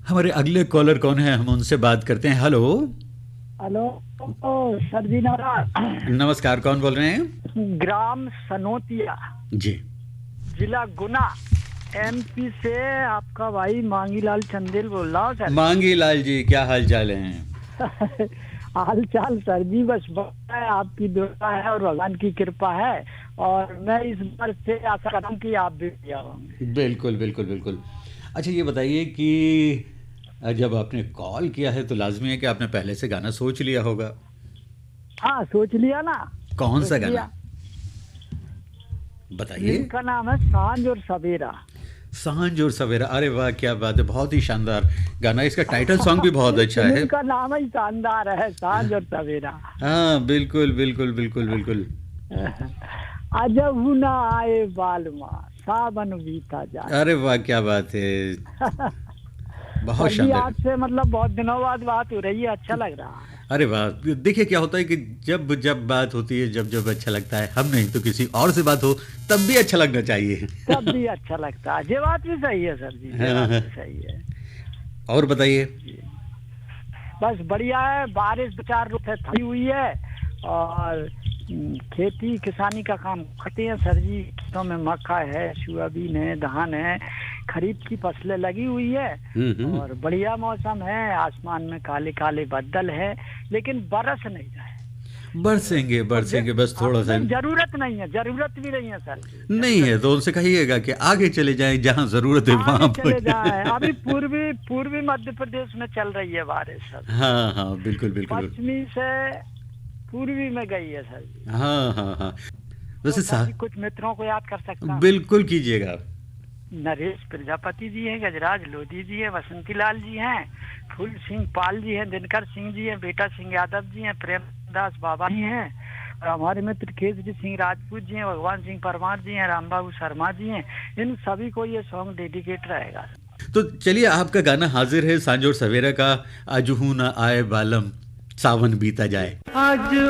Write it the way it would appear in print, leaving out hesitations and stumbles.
हमारे अगले कॉलर कौन है, हम उनसे बात करते हैं। हेलो। हेलो। सर जी नमस्कार। नमस्कार, कौन बोल रहे हैं? ग्राम सनोतिया, जी। जिला गुना, एमपी से आपका भाई मांगीलाल चंदेल बोल रहा हूँ सर। मांगी लाल जी, क्या हाल चाल है? हाल चाल सर जी बस बढ़िया है, आपकी दुआ है और भगवान की कृपा है। और मैं इस बार से आशा करता हूँ कि आप भी बढ़िया होंगे। बिल्कुल बिल्कुल बिल्कुल। अच्छा, ये बताइए कि जब आपने कॉल किया है तो लाजमी है कि आपने पहले से गाना सोच लिया होगा। हाँ सोच लिया ना। कौन सा सोच गाना लिया। बताइए। फिल्म का नाम है सांझ और सवेरा। सांझ और सवेरा, अरे वाह क्या बात है, बहुत ही शानदार गाना। इसका टाइटल सॉन्ग भी बहुत अच्छा है। फिल्म का नाम ही शानदार है, सांझ और सवेरा। हाँ बिल्कुल बिल्कुल बिल्कुल बिल्कुल। अजब ना आए बालमा, सावन बीता जाए। अरे वाह क्या बात है, बहुत सर जी शानदार। आपसे मतलब बहुत दिनों बाद बात हो रही है, अच्छा लग रहा है। अरे वाह, देखिए क्या होता है कि जब जब बात होती है, जब जब अच्छा लगता है, हम नहीं तो किसी और से बात हो तब भी अच्छा लगना चाहिए। तब भी अच्छा लगता है, ये बात भी सही है सर जी, ये हाँ, बात हाँ। भी सही है। और बताइए। जी। बस बढ़िया है, बारिश दो चार रुपए थी हुई है। और खेती किसानी का काम करते हैं सर जी। खेतों में मक्का है, सोयाबीन है, धान है, खरीफ की फसलें लगी हुई है। हम्म। और बढ़िया मौसम है, आसमान में काले काले बादल है, लेकिन बरस नहीं रहा है। बरसेंगे और बरसेंगे, बस थोड़ा सा। नहीं जरूरत नहीं है, जरूरत भी नहीं है सर जी, नहीं जरूरत है भी तो नहीं उनसे है। कहिएगा कि आगे चले जाएं, जहां जरूरत है आगे वहां चले पहुंचे। जाए, अभी पूर्वी पूर्वी मध्य प्रदेश में चल रही है बारिश सर जी। हाँ हाँ बिल्कुल बिल्कुल। पश्चिमी से पूर्वी में गई है सर जी। हाँ हाँ हाँ। तो वैसे सर जी कुछ मित्रों को याद कर सकता हूँ। बिल्कुल कीजिएगा। नरेश प्रजापति जी हैं, गजराज लोधी जी हैं, बसंती लाल जी हैं, फूल सिंह पाल जी हैं, दिनकर सिंह जी हैं, बेटा सिंह यादव जी हैं, प्रेमदास बाबा जी हैं, और हमारे मित्र केसरी सिंह राजपूत जी हैं, भगवान सिंह परमार जी हैं, रामबाबू शर्मा जी हैं। इन सभी को ये सॉन्ग डेडिकेट रहेगा। तो चलिए, आपका गाना हाजिर है, सांझ और सवेरा का। आज हूं ना आए बालम, सावन बीता जाए। आज